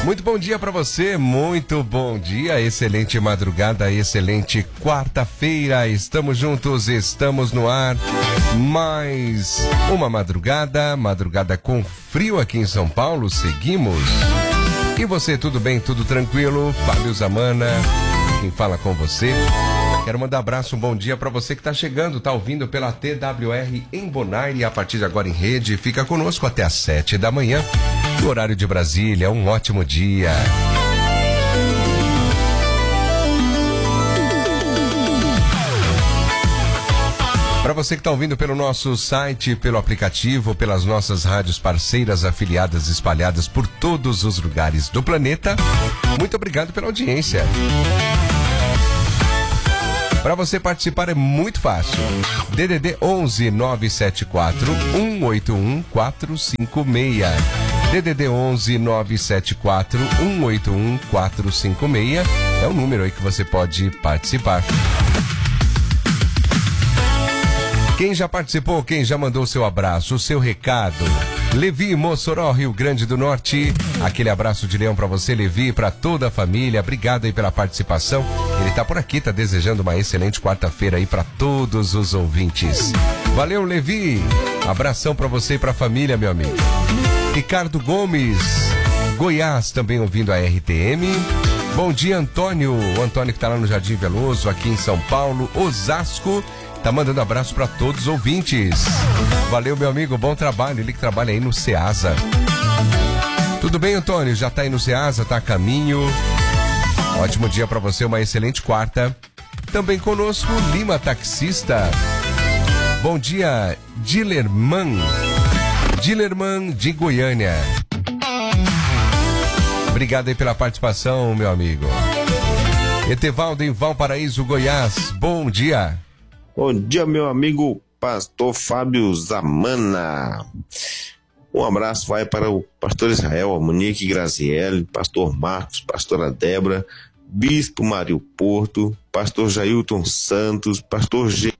Muito bom dia para você, muito bom dia, excelente madrugada, excelente quarta-feira, estamos juntos, estamos no ar, mais uma madrugada com frio aqui em São Paulo, seguimos. E você, tudo bem, tudo tranquilo? Fábio Zamana, quem fala com você. Quero mandar um abraço, um bom dia para você que está chegando, está ouvindo pela TWR em Bonaire, a partir de agora em rede, fica conosco até às 7 da manhã, no horário de Brasília, um ótimo dia. Para você que está ouvindo pelo nosso site, pelo aplicativo, pelas nossas rádios parceiras afiliadas espalhadas por todos os lugares do planeta, muito obrigado pela audiência. Para você participar é muito fácil. DDD 11 974 181 456. DDD 11 974 181 456 é o número aí que você pode participar. Quem já participou, quem já mandou seu abraço, o seu recado? Levi, Mossoró, Rio Grande do Norte. Aquele abraço de leão pra você, Levi, pra toda a família. Obrigado aí pela participação. Ele tá por aqui, tá desejando uma excelente quarta-feira aí pra todos os ouvintes. Valeu, Levi. Abração pra você e pra família, meu amigo. Ricardo Gomes, Goiás, também ouvindo a RTM. Bom dia, Antônio. O Antônio que tá lá no Jardim Veloso, aqui em São Paulo, Osasco. Tá mandando abraço para todos os ouvintes. Valeu, meu amigo, bom trabalho. Ele que trabalha aí no Ceasa. Tudo bem, Antônio? Já tá aí no Ceasa, tá a caminho. Ótimo dia para você, uma excelente quarta. Também conosco, Lima Taxista. Bom dia, Dilerman de Goiânia. Obrigado aí pela participação, meu amigo. Etevaldo em Valparaíso, Goiás. Bom dia. Bom dia, meu amigo pastor Fábio Zamana. Um abraço vai para o pastor Israel, a Monique Graziele, pastor Marcos, pastora Débora, bispo Mário Porto, pastor Jailton Santos, pastor G.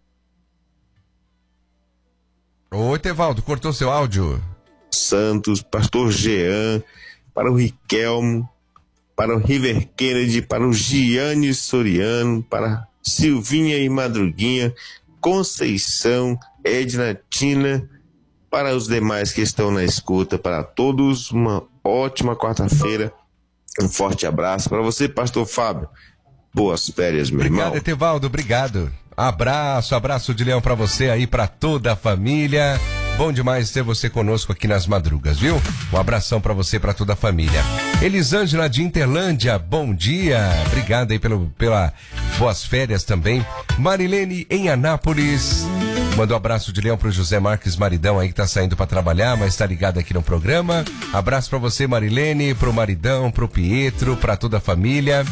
Ô, Etevaldo, cortou seu áudio? Santos, pastor Jean, para o Riquelmo, para o River Kennedy, para o Gianni Soriano, para Silvinha e Madruguinha, Conceição, Edna, Tina, para os demais que estão na escuta, para todos uma ótima quarta-feira, um forte abraço para você, pastor Fábio, boas férias, meu irmão. Obrigado, Etevaldo, obrigado, abraço de leão para você aí, para toda a família. Bom demais ter você conosco aqui nas madrugas, viu? Um abração pra você e pra toda a família. Elisângela de Interlândia, bom dia. Obrigado aí pela boas férias também. Marilene em Anápolis. Manda um abraço de leão pro José Marques Maridão aí que tá saindo pra trabalhar, mas tá ligado aqui no programa. Abraço pra você, Marilene, pro Maridão, pro Pietro, pra toda a família.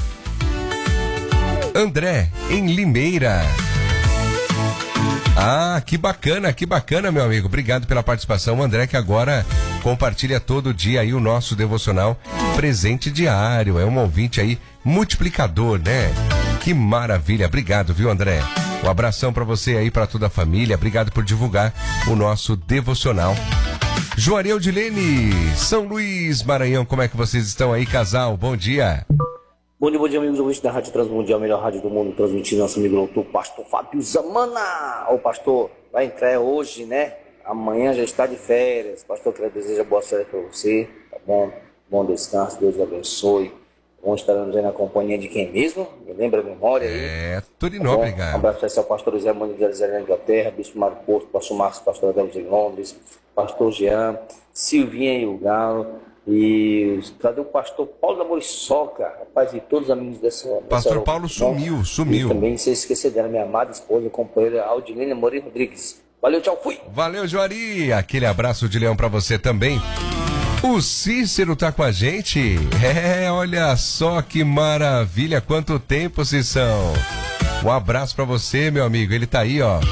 André em Limeira. Ah, que bacana, meu amigo. Obrigado pela participação. O André que agora compartilha todo dia aí o nosso devocional presente diário. É um ouvinte aí multiplicador, né? Que maravilha. Obrigado, viu, André? Um abração pra você aí, pra toda a família. Obrigado por divulgar o nosso devocional. Juarez Odilene, São Luís, Maranhão. Como é que vocês estão aí, casal? Bom dia. Bom dia, amigos ouvintes da Rádio Transmundial, a melhor rádio do mundo, transmitindo nosso amigo doutor pastor Fábio Zamana. Ô pastor, vai entrar hoje, né? Amanhã já está de férias. Pastor, quero desejar boa férias para você, tá bom? Bom descanso, Deus abençoe. Vamos estar aí na companhia de quem mesmo? Me lembra a memória aí? É, Turinó, obrigado. Um abraço especial ao pastor José Monique Graziele na Inglaterra, bispo Mário Porto, pastor Marcos, pastor Adão de Londres, pastor Jean, Silvinha e o Galo. E cadê o pastor Paulo da Moriçoca? Rapaz, e todos os amigos dessa... Pastor Paulo sumiu. E também, sem esquecer dela, minha amada esposa, companheira Aldilene Moreira Rodrigues. Valeu, tchau, fui! Valeu, Juari! Aquele abraço de leão pra você também. O Cícero tá com a gente. É, olha só que maravilha, quanto tempo, Cícero. Um abraço pra você, meu amigo. Ele tá aí, ó.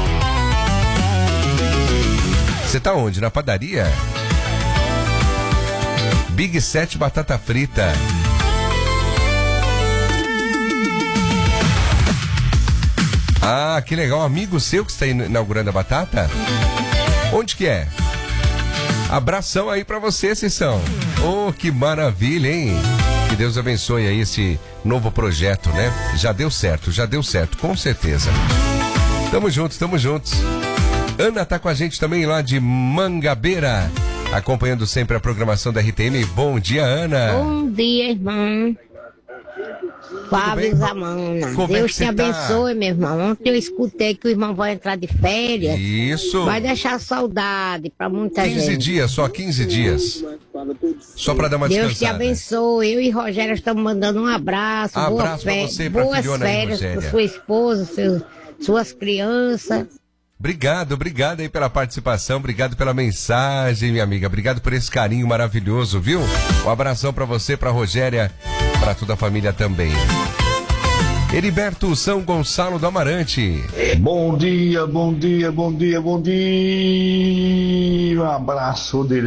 Você tá onde? Na padaria? Big 7 batata frita. Ah, que legal. Um amigo seu que está inaugurando a batata? Onde que é? Abração aí pra você, Cissão. Oh, que maravilha, hein? Que Deus abençoe aí esse novo projeto, né? Já deu certo, com certeza. Tamo juntos. Ana tá com a gente também lá de Mangabeira, acompanhando sempre a programação da RTM. Bom dia, Ana. Bom dia, irmão. Fábio Zamana. Deus te abençoe, meu irmão. Ontem eu escutei que o irmão vai entrar de férias. Isso. Vai deixar saudade pra muita gente. 15 dias, só 15 dias. Só pra dar uma descansada. Deus te abençoe. Eu e Rogério estamos mandando um abraço. Abraço pra você e pra boas filhona aí, férias Rogéria. pra sua esposa, suas crianças. Obrigado aí pela participação, obrigado pela mensagem, minha amiga, obrigado por esse carinho maravilhoso, viu? Um abração pra você, pra Rogéria, pra toda a família também. Heriberto São Gonçalo do Amarante. Bom dia. Um abraço dele.